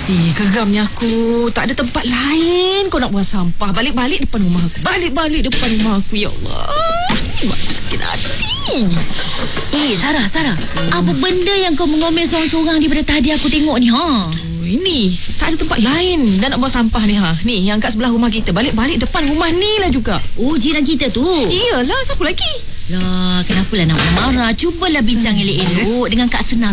Geramnya aku. Tak ada tempat lain kau nak buang sampah. Balik-balik depan rumah aku. Balik-balik depan rumah aku. Ya Allah, sakit hati. Sarah, apa benda yang kau mengomel seorang-seorang daripada tadi aku tengok ni, ha? Ini tak ada tempat lain dah nak buang sampah ni, ha. Ni yang kat sebelah rumah kita. Balik-balik depan rumah ni lah juga. Oh, jiran kita tu. Iyalah, siapa lagi? Lah, kenapalah nak marah? Cubalah bincang elok-elok dengan Kak Senar